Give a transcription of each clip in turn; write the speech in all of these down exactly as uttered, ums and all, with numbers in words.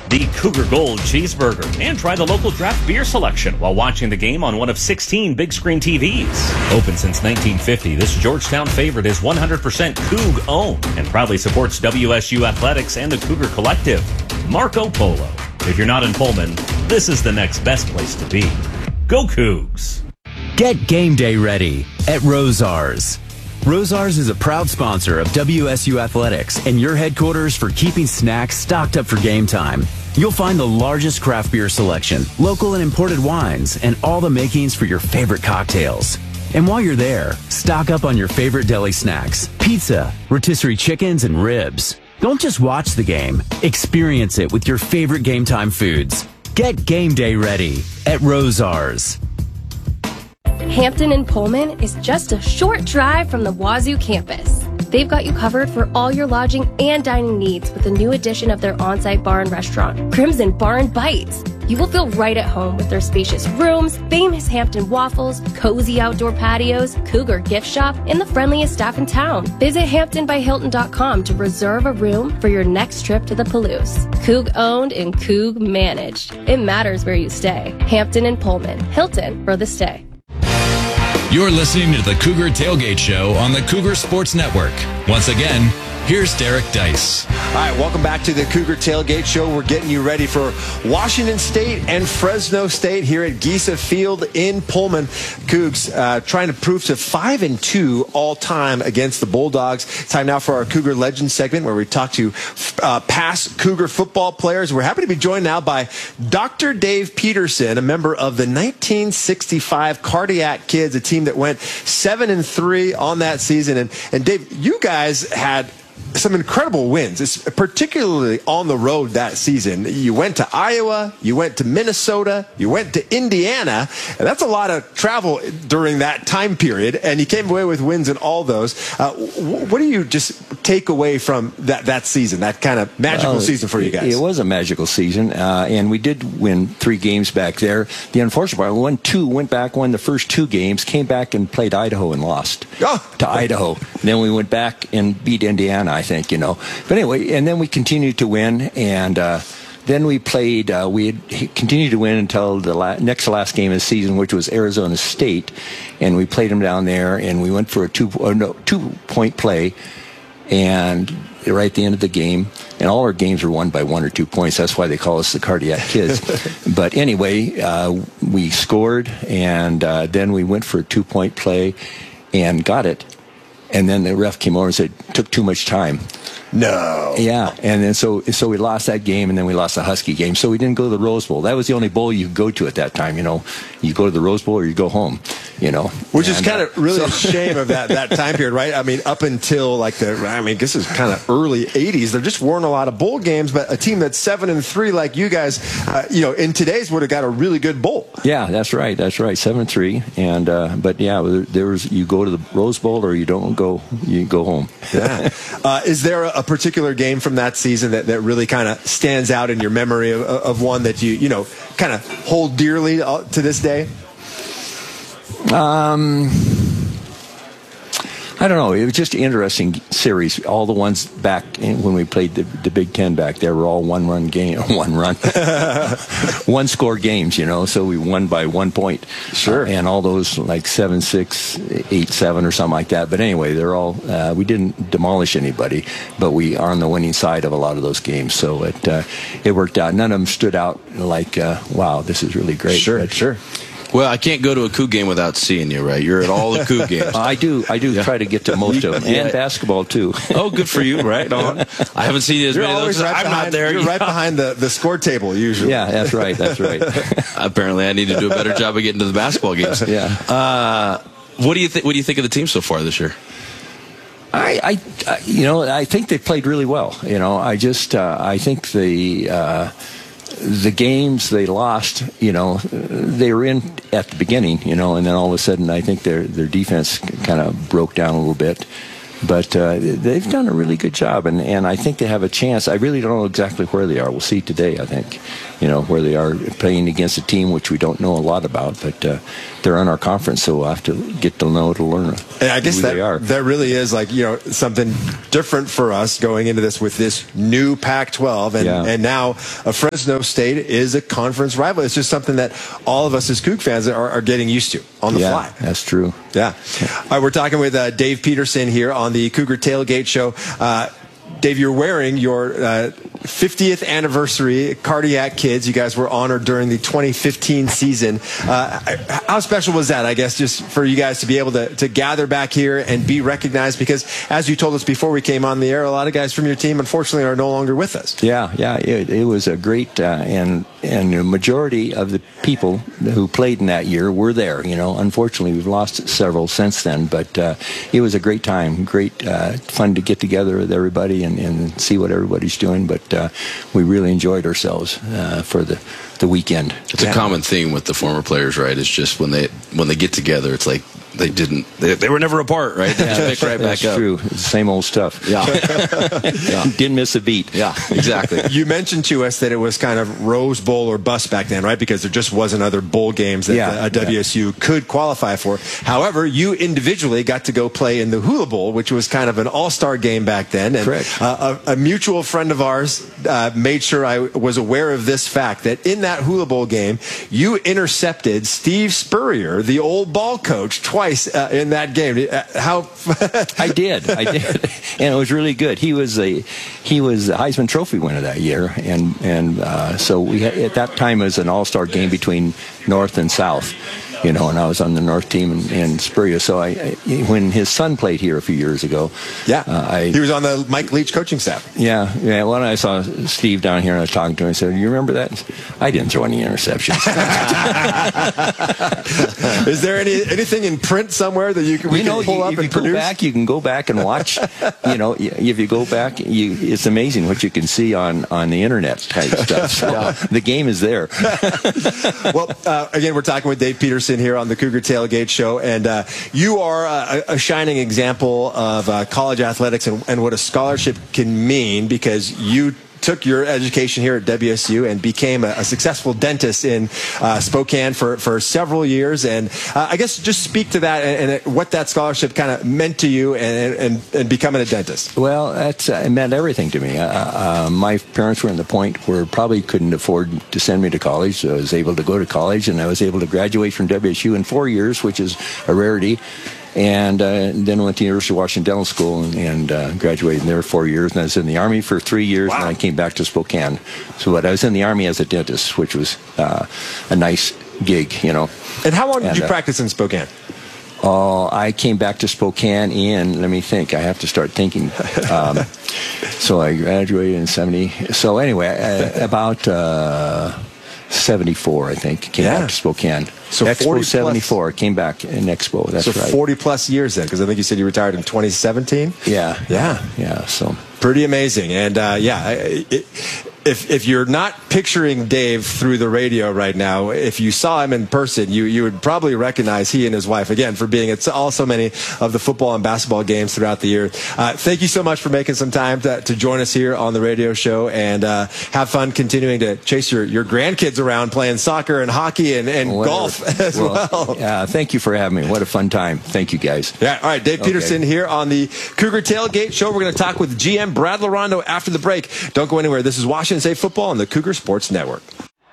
the Cougar Gold Cheeseburger, and try the local draft beer selection while watching the game on one of sixteen big screen T Vs. Open since nineteen fifty, this Georgetown favorite is one hundred percent Coug owned and proudly supports W S U Athletics and the Cougar Collective. Marco Polo. If you're not in Pullman, this is the next best place to be. Go Cougs! Get game day ready at Rosars. Rosars is a proud sponsor of W S U Athletics and your headquarters for keeping snacks stocked up for game time. You'll find the largest craft beer selection, local and imported wines, and all the makings for your favorite cocktails. And while you're there, stock up on your favorite deli snacks, pizza, rotisserie chickens, and ribs. Don't just watch the game. Experience it with your favorite game time foods. Get game day ready at Rosars. Hampton and Pullman is just a short drive from the Wazoo campus. They've got you covered for all your lodging and dining needs with the new addition of their on-site bar and restaurant, Crimson Bar and Bites. You will feel right at home with their spacious rooms, famous Hampton waffles, cozy outdoor patios, Cougar gift shop, and the friendliest staff in town. Visit Hampton by Hilton dot com to reserve a room for your next trip to the Palouse. Coug owned and Coug managed. It matters where you stay. Hampton and Pullman. Hilton for the stay. You're listening to the Cougar Tailgate Show on the Cougar Sports Network. Once again, here's Derek Dice. All right, welcome back to the Cougar Tailgate Show. We're getting you ready for Washington State and Fresno State here at Giesa Field in Pullman. Cougs uh, trying to prove to five and two all time against the Bulldogs. Time now for our Cougar Legends segment where we talk to uh, past Cougar football players. We're happy to be joined now by Doctor Dave Peterson, a member of the nineteen sixty-five Cardiac Kids, a team that went seven and three on that season. And, and Dave, you guys had some incredible wins, it's particularly on the road that season. You went to Iowa, you went to Minnesota, you went to Indiana, and that's a lot of travel during that time period, and you came away with wins in all those. Uh, what do you just take away from that, that season, that kind of magical well, season for you guys? It was a magical season, uh, and we did win three games back there. The unfortunate part, we won two, went back, won the first two games, came back and played Idaho and lost oh. to Idaho. And then we went back and beat Indiana, I think, you know. But anyway, and then we continued to win, and uh, then we played, uh, we had continued to win until the la- next to last game of the season, which was Arizona State, and we played them down there, and we went for a two, uh, no, two-point play, and right at the end of the game, and all our games were won by one or two points. That's why they call us the Cardiac Kids. But anyway, uh, we scored, and uh, then we went for a two-point play and got it. And then the ref came over and said, took too much time. No. Yeah, and then so so we lost that game, and then we lost the Husky game. So we didn't go to the Rose Bowl. That was the only bowl you could go to at that time, you know. You go to the Rose Bowl or you go home, you know. Which and, is kind of uh, really so a shame of that, that time period, right? I mean, up until like the, I mean, this is kind of early eighties. There just weren't a lot of bowl games, but a team that's seven and three like you guys, uh, you know, in today's would have got a really good bowl. Yeah, that's right. That's right. Seven and three, and uh, but yeah, there was you go to the Rose Bowl or you don't go, you go home. Yeah. Uh, is there a, a particular game from that season that, that really kind of stands out in your memory of, of one that you, you know, kind of hold dearly to this day? Um, I don't know. It was just an interesting series. All the ones back in, when we played the, the Big Ten back there were all one-run game, one-run, one-score games, you know, so we won by one point. Sure. Uh, and all those like seven six, eight seven or something like that. But anyway, they're all, uh, we didn't demolish anybody, but we are on the winning side of a lot of those games. So it uh, it worked out. None of them stood out like, uh, wow, this is really great. Sure, but, sure. Well, I can't go to a Coug game without seeing you, right? You're at all the Coug games. I do. I do yeah. try to get to most of them, and yeah. basketball too. Oh, good for you! Right on. I haven't seen you as you're many of those. Right I'm behind, not there. You're right behind the, the score table usually. Yeah, that's right. That's right. Apparently, I need to do a better job of getting to the basketball games. Yeah. Uh, what do you think? What do you think of the team so far this year? I, I, you know, I think they played really well. You know, I just, uh, I think the. Uh, The games they lost, you know, they were in at the beginning, you know, and then all of a sudden I think their their defense kind of broke down a little bit. but uh, they've done a really good job, and, and I think they have a chance. I really don't know exactly where they are. We'll see today, I think, you know, where they are playing against a team which we don't know a lot about, but uh, they're in our conference, so we'll have to get to know to learn and I guess who that, they are. That really is like, you know, something different for us going into this with this new Pac twelve, and, Yeah. and now uh, Fresno State is a conference rival. It's just something that all of us as Coug fans are, are getting used to on the yeah, fly. That's true. Yeah. All right, we're talking with uh, Dave Peterson here on the Cougar Tailgate Show. Uh, Dave, you're wearing your uh, fiftieth anniversary Cardiac Kids. You guys were honored during the twenty fifteen season. Uh, how special was that, I guess, just for you guys to be able to, to gather back here and be recognized? Because as you told us before we came on the air, a lot of guys from your team, unfortunately, are no longer with us. Yeah, yeah, it, it was a great, uh, and and the majority of the people who played in that year were there. You know, unfortunately, we've lost several since then, but uh, it was a great time, great uh, fun to get together with everybody and, and see what everybody's doing. But uh, we really enjoyed ourselves uh, for the the weekend. It's a common theme with the former players, right? It's just when they when they get together, it's like they didn't they, they were never apart, right? They just pick right back That's up. true. It's the same old stuff. Yeah. yeah. Didn't miss a beat. Yeah, exactly. You mentioned to us that it was kind of Rose Bowl or bust back then, right? Because there just wasn't other bowl games that Yeah, uh, W S U yeah. could qualify for. However, you individually got to go play in the Hula Bowl, which was kind of an all-star game back then. And Correct. Uh, a, a mutual friend of ours uh, made sure I was aware of this fact, that in that Hula Bowl game, you intercepted Steve Spurrier, the old ball coach, twice uh, in that game. Uh, how? I did, I did, and it was really good. He was a he was the Heisman Trophy winner that year, and and uh, so we had, at that time it was an all-star game between North and South, you know, and I was on the North team in, in Spurrier. So I, I when his son played here a few years ago, yeah, uh, I, he was on the Mike Leach coaching staff. Yeah, yeah. When I saw Steve down here and I was talking to him, I said, "You remember that? I didn't throw any interceptions." Is there any anything in print somewhere that you can, we you know, can pull you, up if and you produce? go back, you can go back and watch. You know, if you go back, you, it's amazing what you can see on, on the internet type stuff. So yeah. The game is there. Well, uh, again, we're talking with Dave Peterson here on the Cougar Tailgate Show, and uh, you are a, a shining example of uh, college athletics and, and what a scholarship can mean, because you took your education here at W S U and became a, a successful dentist in uh, Spokane for, for several years. And uh, I guess just speak to that and, and what that scholarship kind of meant to you and, and, and becoming a dentist. Well, that's, uh, it meant everything to me. Uh, uh, my parents were in the point where probably couldn't afford to send me to college, so I was able to go to college, and I was able to graduate from W S U in four years, which is a rarity. And uh, then went to University of Washington Dental School and, and uh, graduated there four years. And I was in the Army for three years, wow. And I came back to Spokane. So but I was in the Army as a dentist, which was uh, a nice gig, you know. And how long did and, you uh, practice in Spokane? Oh, I came back to Spokane in, let me think, I have to start thinking. Um, so I graduated in seventy. So anyway, uh, about uh, seventy-four, I think, came yeah. back to Spokane. So Expo seventy-four, came back in Expo, that's so right. So forty plus years then, because I think you said you retired in twenty seventeen? Yeah. Yeah. Yeah, so. Pretty amazing. And uh, yeah, it, if if you're not picturing Dave through the radio right now, if you saw him in person, you you would probably recognize he and his wife, again, for being at all so many of the football and basketball games throughout the year. Uh, thank you so much for making some time to, to join us here on the radio show, and uh, have fun continuing to chase your, your grandkids around playing soccer and hockey and, and golf as well. well. Yeah, thank you for having me. What a fun time. Thank you, guys. Yeah, all right, Dave Peterson okay. here on the Cougar Tailgate Show. We're going to talk with G M Brad Larondo after the break. Don't go anywhere. This is Washington State Football on the Cougar Sports Network.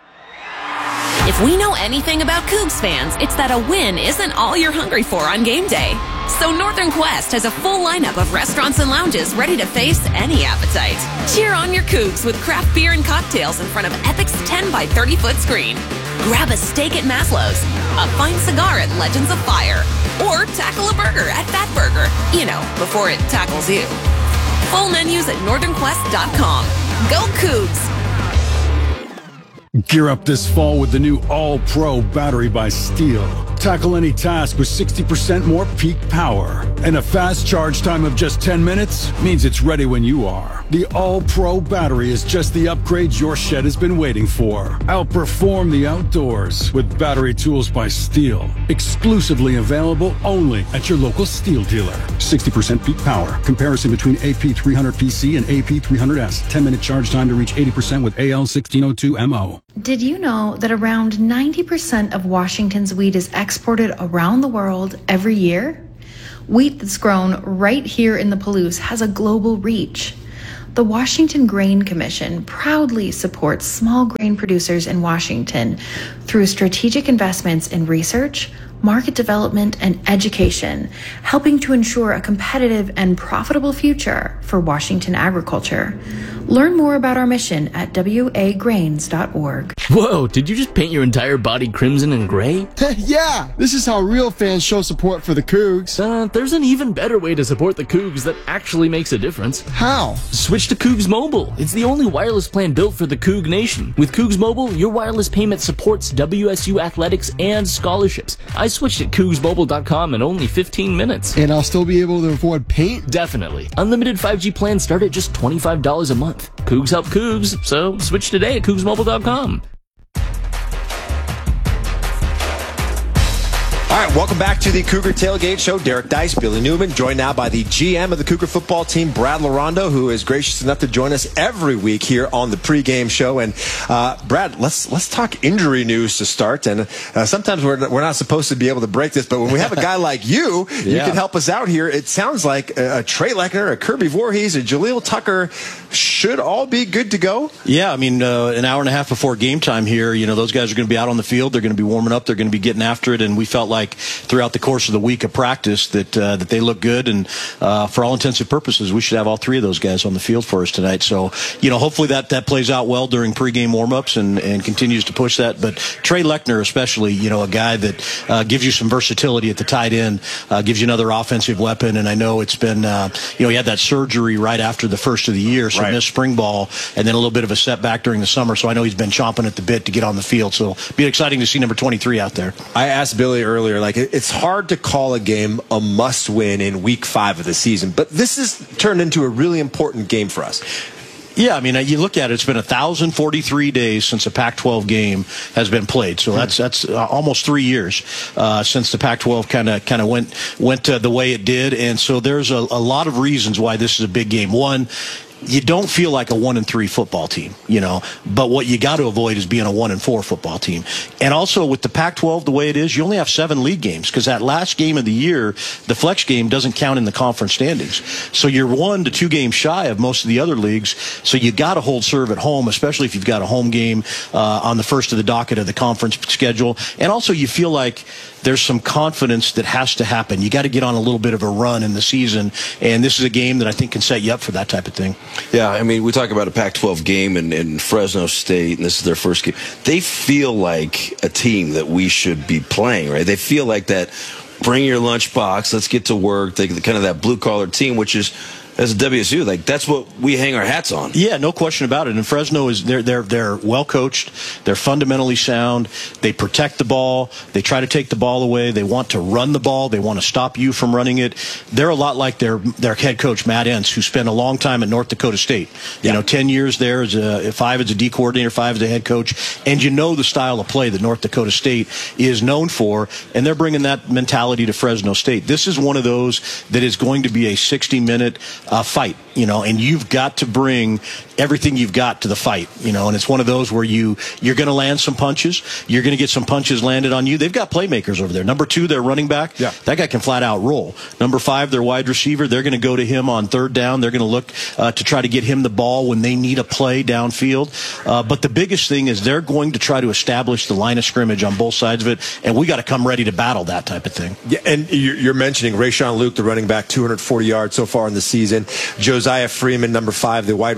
If we know anything about Cougs fans, it's that a win isn't all you're hungry for on game day. So Northern Quest has a full lineup of restaurants and lounges ready to face any appetite. Cheer on your Cougs with craft beer and cocktails in front of Epic's ten by thirty foot screen. Grab a steak at Maslow's, a fine cigar at Legends of Fire, or tackle a burger at Fat Burger, you know, before it tackles you. Full menus at northern quest dot com. Go Cougs! Gear up this fall with the new All-Pro battery by Steel. Tackle any task with sixty percent more peak power. And a fast charge time of just ten minutes means it's ready when you are. The All-Pro battery is just the upgrade your shed has been waiting for. Outperform the outdoors with battery tools by Steel. Exclusively available only at your local Steel dealer. sixty percent peak power. Comparison between A P three hundred P C and A P three hundred S. ten minute charge time to reach eighty percent with A L sixteen oh two M O. Did you know that around ninety percent of Washington's wheat is exported around the world every year? Wheat that's grown right here in the Palouse has a global reach. The Washington Grain Commission proudly supports small grain producers in Washington through strategic investments in research, market development, and education, helping to ensure a competitive and profitable future for Washington agriculture. Learn more about our mission at w a grains dot org. Whoa, did you just paint your entire body crimson and gray? Yeah, this is how real fans show support for the Cougs. Uh, there's an even better way to support the Cougs that actually makes a difference. How? Switch to Cougs Mobile. It's the only wireless plan built for the Coug Nation. With Cougs Mobile, your wireless payment supports W S U athletics and scholarships. I switched at cougs mobile dot com in only fifteen minutes. And I'll still be able to afford paint? Definitely. Unlimited five G plans start at just twenty-five dollars a month. Cougs help Cougs, so switch today at cougs mobile dot com. All right, welcome back to the Cougar Tailgate Show. Derek Dice, Billy Newman, joined now by the G M of the Cougar football team, Brad Larondo, who is gracious enough to join us every week here on the pregame show. And uh, Brad, let's let's talk injury news to start. And uh, sometimes we're we're not supposed to be able to break this, but when we have a guy like you, yeah. you can help us out here. It sounds like a, a Trey Lechner, a Kirby Voorhees, a Jaleel Tucker should all be good to go. Yeah, I mean, uh, an hour and a half before game time here, you know, those guys are going to be out on the field. They're going to be warming up. They're going to be getting after it. And we felt like throughout the course of the week of practice that uh, that they look good, and uh, for all intents and purposes, we should have all three of those guys on the field for us tonight. So, you know, hopefully that, that plays out well during pregame warmups and, and continues to push that. But Trey Lechner, especially, you know, a guy that uh, gives you some versatility at the tight end, uh, gives you another offensive weapon. And I know it's been, uh, you know, he had that surgery right after the first of the year, so right. missed spring ball, and then a little bit of a setback during the summer. So I know he's been chomping at the bit to get on the field. So it'll be exciting to see number twenty-three out there. I asked Billy earlier, like, it's hard to call a game a must-win in week five of the season, but this has turned into a really important game for us. Yeah, I mean, you look at it, it's been one thousand forty-three days since a Pac twelve game has been played. So that's that's uh, almost three years uh, since the Pac twelve kind of kind of went went uh, the way it did. And so there's a, a lot of reasons why this is a big game. One, you don't feel like a one and three football team, you know, but what you got to avoid is being a one and four football team. And also with the Pac twelve the way it is, you only have seven league games because that last game of the year, the flex game doesn't count in the conference standings. So you're one to two games shy of most of the other leagues. So you got to hold serve at home, especially if you've got a home game uh, on the first of the docket of the conference schedule. And also you feel like there's some confidence that has to happen. You got to get on a little bit of a run in the season, and this is a game that I think can set you up for that type of thing. Yeah, I mean, we talk about a Pac twelve game in, in Fresno State, and this is their first game. They feel like a team that we should be playing, right? They feel like that, bring your lunchbox, let's get to work, they, kind of that blue-collar team, which is, as a W S U, like that's what we hang our hats on. Yeah, no question about it. And Fresno is they're they're they're well coached. They're fundamentally sound. They protect the ball. They try to take the ball away. They want to run the ball. They want to stop you from running it. They're a lot like their their head coach Matt Entz, who spent a long time at North Dakota State. You yeah. know, ten years there as a five as a D coordinator, five as a head coach, and you know the style of play that North Dakota State is known for, and they're bringing that mentality to Fresno State. This is one of those that is going to be a sixty minute Uh, fight, you know, and you've got to bring everything you've got to the fight, you know, and it's one of those where you, you're going to land some punches. You're going to get some punches landed on you. They've got playmakers over there. Number two, their running back. Yeah. That guy can flat out roll. Number five, their wide receiver. They're going to go to him on third down. They're going to look uh, to try to get him the ball when they need a play downfield. Uh, but the biggest thing is they're going to try to establish the line of scrimmage on both sides of it, and we got to come ready to battle that type of thing. Yeah, and you're mentioning Rayshawn Luke, the running back, two hundred forty yards so far in the season. Josiah Freeman, number five, the wide receiver,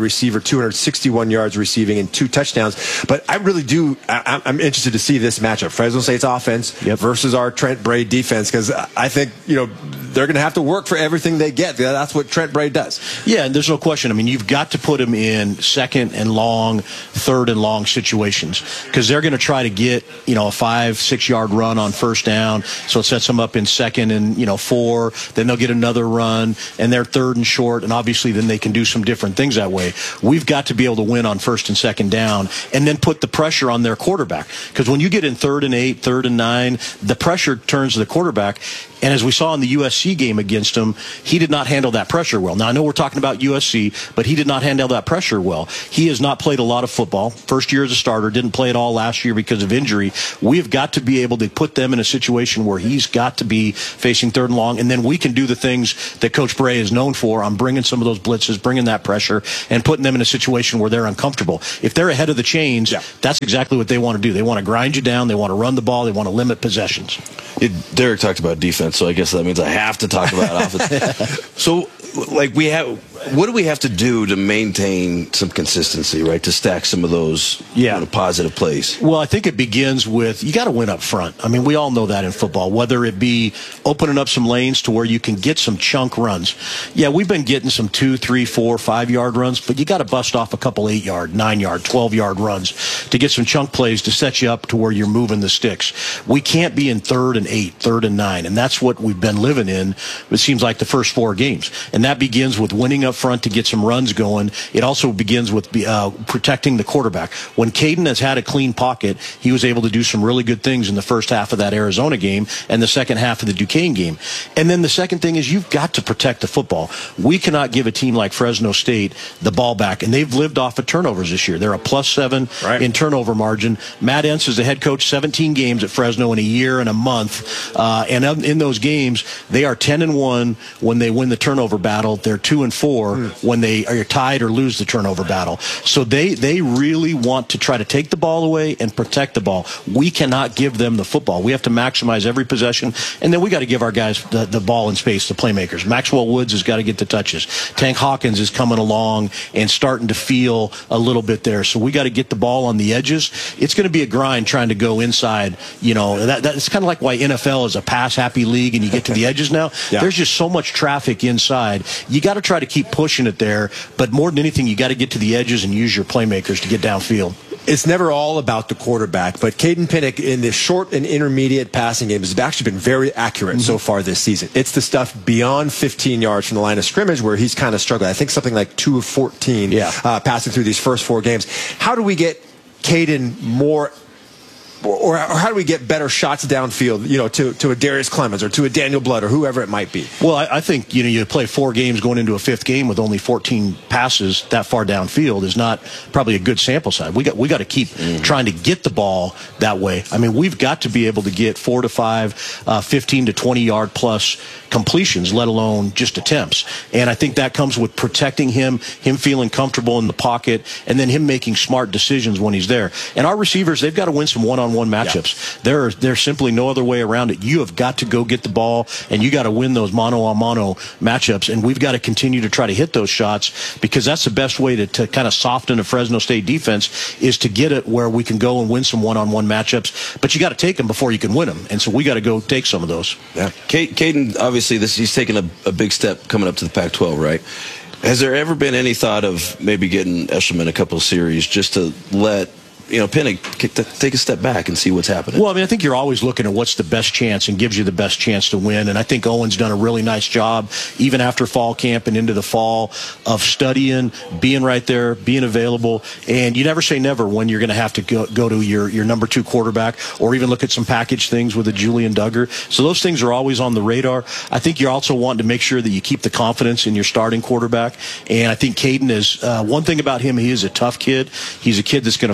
two hundred sixty-one yards receiving and two touchdowns. But I really do, I, I'm interested to see this matchup. Fresno State's offense yep. versus our Trent Bray defense, because I think, you know, they're going to have to work for everything they get. That's what Trent Bray does. Yeah, and there's no question. I mean, you've got to put him in second and long, third and long situations, because they're going to try to get, you know, a five, six yard run on first down. So it sets them up in second and, you know, four. Then they'll get another run, and they're third and short. And obviously then they can do some different things that way. We've got to be able to win on first and second down, and then put the pressure on their quarterback. Because when you get in third and eight, third and nine, the pressure turns to the quarterback. And as we saw in the U S C game against him, he did not handle that pressure well. Now, I know we're talking about U S C, but he did not handle that pressure well. He has not played a lot of football. First year as a starter, didn't play at all last year because of injury. We've got to be able to put them in a situation where he's got to be facing third and long, and then we can do the things that Coach Bray is known for on bringing some of those blitzes, bringing that pressure, and putting them in a situation where they're uncomfortable. If they're ahead of the chains, yeah. that's exactly what they want to do. They want to grind you down. They want to run the ball. They want to limit possessions. It, Derek talked about defense, so I guess that means I have to talk about offense. So, like, we have, what do we have to do to maintain some consistency, right? To stack some of those yeah. you know, positive plays. Well, I think it begins with, you got to win up front. I mean, we all know that in football, whether it be opening up some lanes to where you can get some chunk runs. Yeah, we've been getting some two, three, four, five yard runs, but you got to bust off a couple eight yard, nine yard, twelve yard runs to get some chunk plays to set you up to where you're moving the sticks. We can't be in third and eight, third and nine, and that's what we've been living in, it seems like, the first four games. And that begins with winning up front to get some runs going. It also begins with uh, protecting the quarterback. When Caden has had a clean pocket, he was able to do some really good things in the first half of that Arizona game and the second half of the Duquesne game. And then the second thing is you've got to protect the football. We cannot give a team like Fresno State the ball back, and they've lived off of turnovers this year. They're a plus seven right. in turnover margin. Matt Entz is the head coach, seventeen games at Fresno in a year and a month, uh, and in those games, they are ten and one when they win the turnover battle. They're two and four mm. when they are tied or lose the turnover battle. So they they really want to try to take the ball away and protect the ball. We cannot give them the football. We have to maximize every possession, and then we got to give our guys the, the ball in space, the playmakers. Maxwell Woods has got to get the touches. Tank Hawkins is coming along and starting to feel a little bit there. So we got to get the ball on the edges. It's going to be a grind trying to go inside. You know, that, that's kind of like why N F L is a pass-happy league, and you get to the edges now. Yeah. There's just so much traffic inside. You got to try to keep pushing it there, but more than anything, you got to get to the edges and use your playmakers to get downfield. It's never all about the quarterback, but Caden Pinnock in the short and intermediate passing games has actually been very accurate mm-hmm. so far this season. It's the stuff beyond fifteen yards from the line of scrimmage where he's kind of struggling. I think something like two of fourteen yeah. uh, passing through these first four games. How do we get Caden more Or, or how do we get better shots downfield, you know, to, to a Darius Clemens or to a Daniel Blood or whoever it might be? Well, I, I think, you know, you play four games going into a fifth game with only fourteen passes that far downfield is not probably a good sample size. We got we got to keep mm-hmm. trying to get the ball that way. I mean, we've got to be able to get four to five, uh, fifteen to twenty yard plus completions, let alone just attempts. And I think that comes with protecting him, him feeling comfortable in the pocket, and then him making smart decisions when he's there. And our receivers, they've got to win some one-on-one one matchups. Yeah. There, there's simply no other way around it. You have got to go get the ball, and you got to win those mono-on-mono matchups, and we've got to continue to try to hit those shots because that's the best way to, to kind of soften a Fresno State defense is to get it where we can go and win some one-on-one matchups, but you got to take them before you can win them, and so we got to go take some of those. Yeah. Caden, obviously, this he's taking a, a big step coming up to the Pac twelve, right? Has there ever been any thought of maybe getting Eshelman a couple of series just to let you know, Pinnock, take a step back and see what's happening? Well, I mean, I think you're always looking at what's the best chance and gives you the best chance to win. And I think Owen's done a really nice job, even after fall camp and into the fall, of studying, being right there, being available. And you never say never when you're going to have to go, go to your, your number two quarterback or even look at some package things with a Julian Duggar. So those things are always on the radar. I think you're also wanting to make sure that you keep the confidence in your starting quarterback. And I think Caden is, uh, one thing about him, he is a tough kid. He's a kid that's going to fight for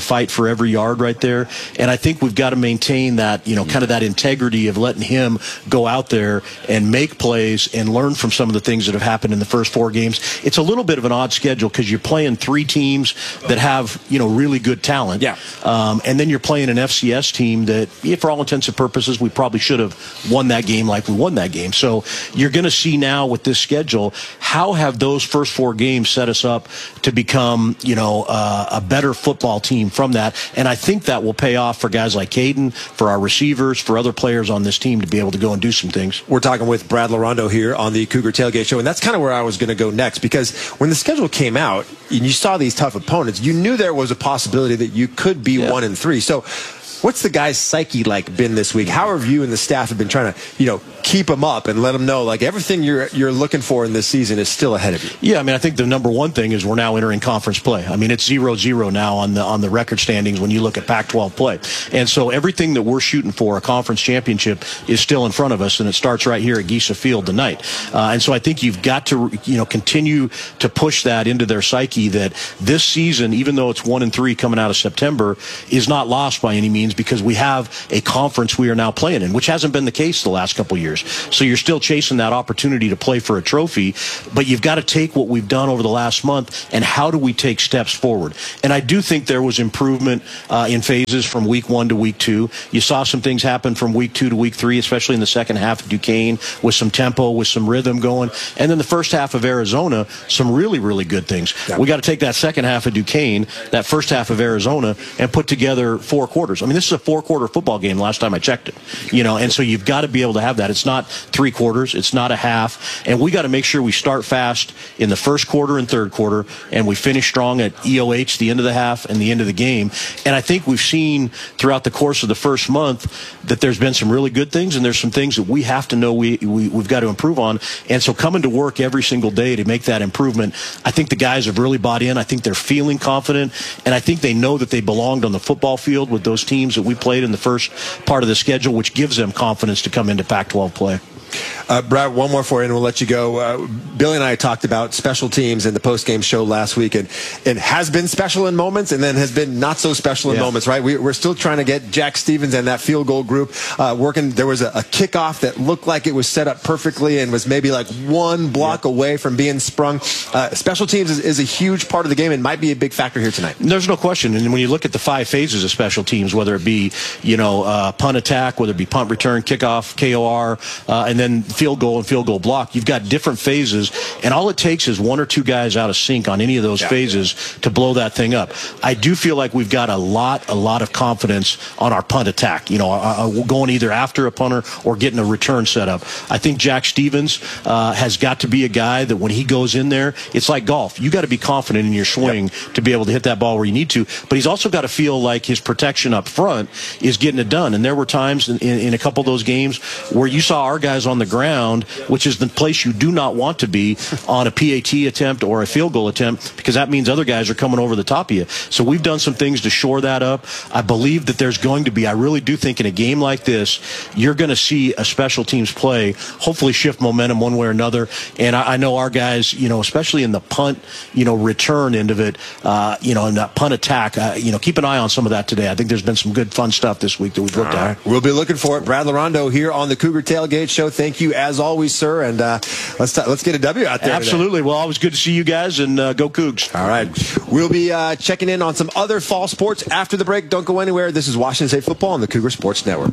for every yard right there. And I think we've got to maintain that, you know, kind of that integrity of letting him go out there and make plays and learn from some of the things that have happened in the first four games. It's a little bit of an odd schedule because you're playing three teams that have, you know, really good talent. Yeah. Um, and then you're playing an F C S team that, yeah, for all intents and purposes, we probably should have won that game like we won that game. So you're going to see now with this schedule, how have those first four games set us up to become, you know, uh, a better football team from that. And I think that will pay off for guys like Caden, for our receivers, for other players on this team to be able to go and do some things. We're talking with Brad Larondo here on the Cougar Tailgate Show, and that's kind of where I was going to go next, because when the schedule came out and you saw these tough opponents, you knew there was a possibility that you could be yeah. one and three. So what's the guy's psyche like been this week? How have you and the staff have been trying to, you know, keep him up and let him know, like, everything you're you're looking for in this season is still ahead of you? Yeah, I mean, I think the number one thing is we're now entering conference play. I mean, it's zero zero now on the on the record standings when you look at Pac twelve play. And so everything that we're shooting for, a conference championship, is still in front of us, and it starts right here at Giesa Field tonight. Uh, and so I think you've got to, you know, continue to push that into their psyche that this season, even though it's one and three coming out of September, is not lost by any means, because we have a conference we are now playing in, which hasn't been the case the last couple of years. So you're still chasing that opportunity to play for a trophy, but you've got to take what we've done over the last month and how do we take steps forward. And I do think there was improvement uh, in phases from week one to week two. You saw some things happen from week two to week three, especially in the second half of Duquesne, with some tempo, with some rhythm going. And then the first half of Arizona, some really, really good things. Yeah. We got to take that second half of Duquesne, that first half of Arizona, and put together four quarters. I mean, this is a four-quarter football game last time I checked it. You know, and so you've got to be able to have that. It's not three quarters. It's not a half. And we got to make sure we start fast in the first quarter and third quarter, and we finish strong at E O H, the end of the half and the end of the game. And I think we've seen throughout the course of the first month that there's been some really good things, and there's some things that we have to know we, we, we've got to improve on. And so coming to work every single day to make that improvement, I think the guys have really bought in. I think they're feeling confident, and I think they know that they belonged on the football field with those teams that we played in the first part of the schedule, which gives them confidence to come into Pac twelve play. Uh, Brad, one more for you, and we'll let you go. Uh, Billy and I talked about special teams in the post-game show last week, and it has been special in moments and then has been not so special in yeah. moments, right? We, we're still trying to get Jack Stevens and that field goal group uh, working. There was a, a kickoff that looked like it was set up perfectly and was maybe like one block yeah. away from being sprung. Uh, special teams is, is a huge part of the game and might be a big factor here tonight. There's no question. And when you look at the five phases of special teams, whether it be, you know, uh, punt attack, whether it be punt return, kickoff, K O R, uh, and then field goal and field goal block, you've got different phases, and all it takes is one or two guys out of sync on any of those yeah. phases to blow that thing up. I do feel like we've got a lot, a lot of confidence on our punt attack, you know, uh, going either after a punter or getting a return set up. I think Jack Stevens uh, has got to be a guy that when he goes in there, it's like golf. You got to be confident in your swing yep. to be able to hit that ball where you need to, but he's also got to feel like his protection up front is getting it done. And there were times in, in, in a couple of those games where you saw our guys on the ground, which is the place you do not want to be on a P A T attempt or a field goal attempt, because that means other guys are coming over the top of you. So we've done some things to shore that up. I believe that there's going to be, I really do think in a game like this, you're going to see a special teams play, hopefully shift momentum one way or another. And I, I know our guys, you know, especially in the punt, you know, return end of it, uh, you know, in that punt attack, uh, you know, keep an eye on some of that today. I think there's been some good fun stuff this week that we've looked at. We'll be looking for it. Brad Larondo here on the Cougar Tailgate Show. Thank you as always, sir, and uh, let's t- let's get a W out there. Absolutely. Today. Well, always good to see you guys, and uh, go Cougs. All right. We'll be uh, checking in on some other fall sports after the break. Don't go anywhere. This is Washington State football on the Cougar Sports Network.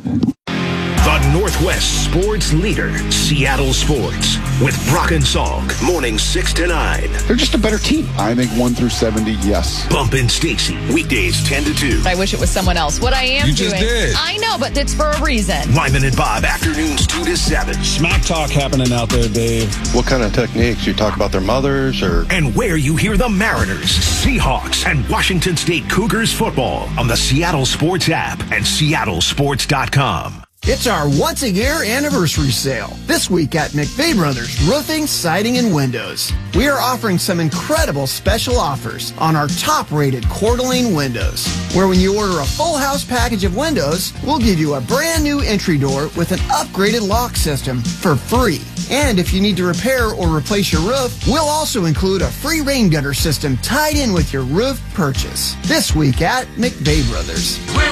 The Northwest sports leader, Seattle Sports, with Brock and Salk, morning six to nine. They're just a better team. I think one through seventy, yes. Bump and Stacy, weekdays ten to two. I wish it was someone else. What I am you doing. Just did. I know, but it's for a reason. Lyman and Bob, afternoons two to seven. Smack talk happening out there, Dave. What kind of techniques? You talk about their mothers or? And where you hear the Mariners, Seahawks, and Washington State Cougars football on the Seattle Sports app and seattle sports dot com. It's our once-a-year anniversary sale. This week at McVeigh Brothers Roofing, Siding, and Windows. We are offering some incredible special offers on our top-rated Coeur d'Alene windows, where when you order a full house package of windows, we'll give you a brand new entry door with an upgraded lock system for free. And if you need to repair or replace your roof, we'll also include a free rain gutter system tied in with your roof purchase. This week at McVeigh Brothers. We're